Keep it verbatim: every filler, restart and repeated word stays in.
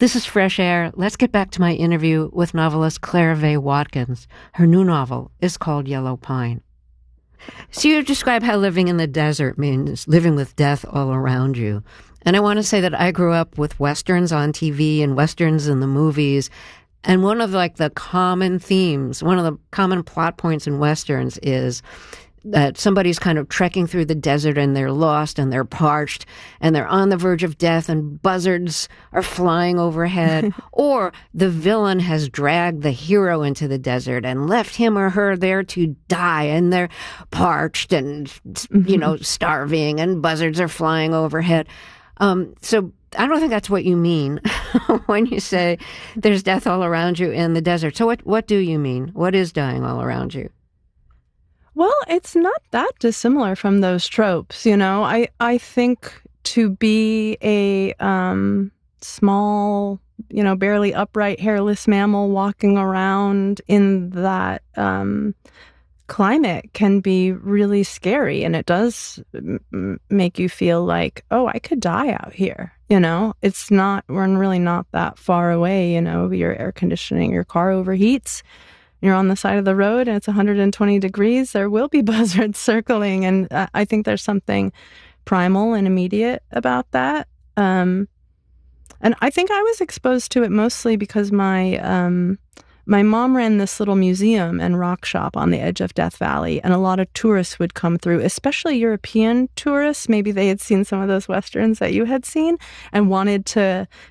This is Fresh Air. Let's get back to my interview with novelist Clara Vaye Watkins. Her new novel is called Yellow Pine. So you describe how living in the desert means living with death all around you. And I want to say that I grew up with Westerns on T V and Westerns in the movies. And one of like the common themes, one of the common plot points in Westerns is that somebody's kind of trekking through the desert and they're lost and they're parched and they're on the verge of death and buzzards are flying overhead. Or the villain has dragged the hero into the desert and left him or her there to die, and they're parched and, you know, starving, and buzzards are flying overhead. Um, so I don't think that's what you mean when you say there's death all around you in the desert. So what, what do you mean? What is dying all around you? Well, it's not that dissimilar from those tropes, you know. I, I think to be a um, small, you know, barely upright, hairless mammal walking around in that um, climate can be really scary. And it does m- make you feel like, oh, I could die out here, you know. It's not, we're really not that far away, you know. Your air conditioning, your car overheats. You're on the side of the road and it's one hundred twenty degrees, there will be buzzards circling. And uh, I think there's something primal and immediate about that. Um, and I think I was exposed to it mostly because my um, my mom ran this little museum and rock shop on the edge of Death Valley. And a lot of tourists would come through, especially European tourists. Maybe they had seen some of those Westerns that you had seen and wanted to